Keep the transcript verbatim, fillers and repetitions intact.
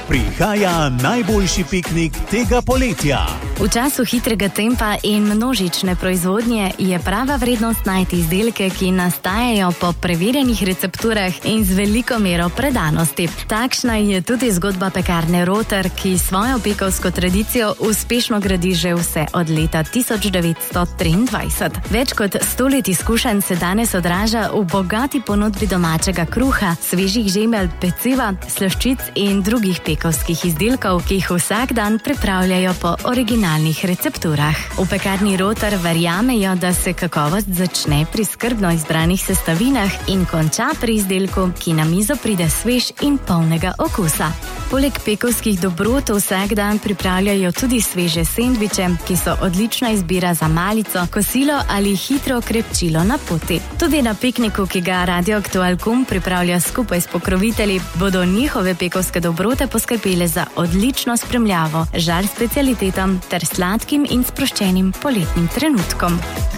Prihaja najboljši piknik tega poletja. V času hitrega tempa in množične proizvodnje je prava vrednost najti izdelke, ki nastajajo po preverjenih recepturah in z veliko mero predanosti. Takšna je tudi zgodba pekarne Rotar, ki svojo pekovsko tradicijo uspešno gradi že vse od leta tisoč devetsto triindvajset. Več kot sto let izkušenj se danes odraža v bogati ponudbi domačega kruha, svežih žemelj, peciva, slaščic in drugih pekovskih izdelkov, ki jih vsak dan pripravljajo po originalnih recepturah. V pekarni Rotar verjamejo, da se kakovost začne pri skrbno izbranih sestavinah in konča pri izdelku, ki na mizo pride svež in polnega okusa. Poleg pekovskih dobrot vsak dan pripravljajo tudi sveže sendviče, ki so odlična izbira za malico, kosilo ali hitro krepčilo na poti. Tudi na pikniku, ki ga Radio Aktualkum pripravlja skupaj s pokrovitelji, bodo njihove pekovske dobrote poskrbele za odlično spremljavo, žar specialitetam ter sladkim in sproščenim poletnim trenutkom.